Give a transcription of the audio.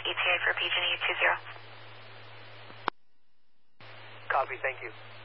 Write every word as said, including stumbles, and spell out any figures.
E T A for P G E two zero. Copy, thank you.